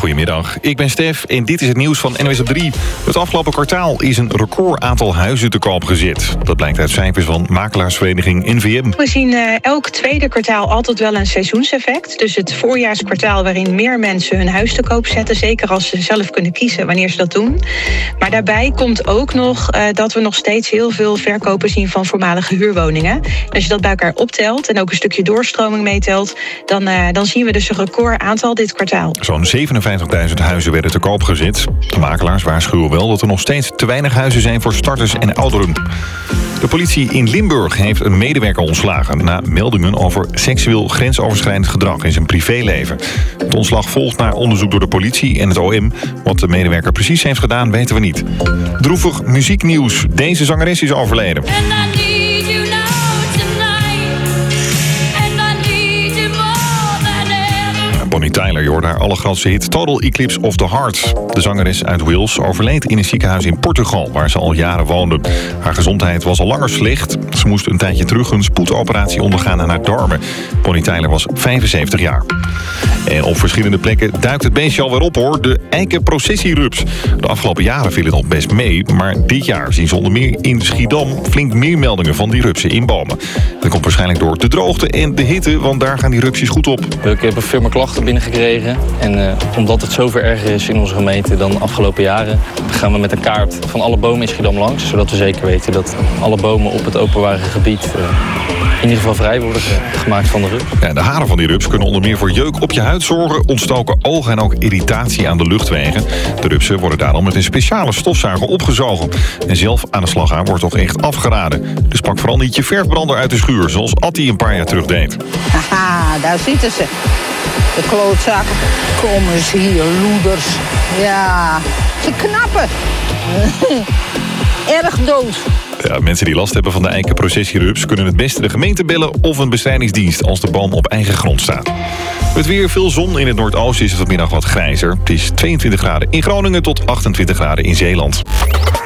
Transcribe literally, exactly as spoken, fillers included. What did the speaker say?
Goedemiddag, ik ben Stef en dit is het nieuws van N O S op drie. Het afgelopen kwartaal is een record aantal huizen te koop gezet. Dat blijkt uit cijfers van makelaarsvereniging N V M. We zien uh, elk tweede kwartaal altijd wel een seizoenseffect. Dus het voorjaarskwartaal waarin meer mensen hun huis te koop zetten. Zeker als ze zelf kunnen kiezen wanneer ze dat doen. Maar daarbij komt ook nog uh, dat we nog steeds heel veel verkopen zien van voormalige huurwoningen. En als je dat bij elkaar optelt en ook een stukje doorstroming meetelt, dan, uh, dan zien we dus een record aantal dit kwartaal. Zo'n zevenenvijftigduizend huizen werden te koop gezet. De makelaars waarschuwen wel dat er nog steeds te weinig huizen zijn voor starters en ouderen. De politie in Limburg heeft een medewerker ontslagen na meldingen over seksueel grensoverschrijdend gedrag in zijn privéleven. Het ontslag volgt na onderzoek door de politie en het O M. Wat de medewerker precies heeft gedaan, weten we niet. Droevig muzieknieuws. Deze zangeres is overleden. Bonnie Tyler, je hoort haar allergrootste hit Total Eclipse of the Heart. De zangeres uit Wales overleed in een ziekenhuis in Portugal, waar ze al jaren woonde. Haar gezondheid was al langer slecht. Ze moest een tijdje terug een spoedoperatie ondergaan aan haar darmen. Bonnie Tyler was vijfenzeventig jaar. En op verschillende plekken duikt het beestje alweer op, hoor. De eikenprocessierups. De afgelopen jaren viel het nog best mee, maar dit jaar zien ze onder meer in Schiedam flink meer meldingen van die rupsen in bomen. Dat komt waarschijnlijk door de droogte en de hitte, want daar gaan die rupsjes goed op. Ik heb een firma klachten binnengekregen. En uh, omdat het zoveel erger is in onze gemeente dan de afgelopen jaren, gaan we met een kaart van alle bomen in Schiedam langs, zodat we zeker weten dat alle bomen op het openbare gebied uh, in ieder geval vrij worden gemaakt van de rups. Ja, de haren van die rups kunnen onder meer voor jeuk op je huid zorgen, ontstoken ogen en ook irritatie aan de luchtwegen. De rupsen worden daarom met een speciale stofzuiger opgezogen. En zelf aan de slag gaan wordt toch echt afgeraden. Dus pak vooral niet je verfbrander uit de schuur, zoals Attie een paar jaar terug deed. Haha, daar zitten ze. De klootzakken. Kom eens hier, loeders. Ja, ze knappen. Erg dood. Ja, mensen die last hebben van de eikenprocessierups kunnen het beste de gemeente bellen of een bestrijdingsdienst als de boom op eigen grond staat. Met weer veel zon. In het noordoosten is het vanmiddag wat grijzer. Het is tweeëntwintig graden in Groningen tot achtentwintig graden in Zeeland.